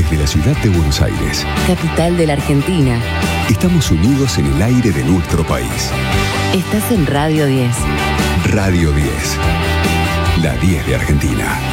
desde la ciudad de Buenos Aires, capital de la Argentina. Estamos unidos en el aire de nuestro país. Estás en Radio 10. Radio 10, la 10 de Argentina.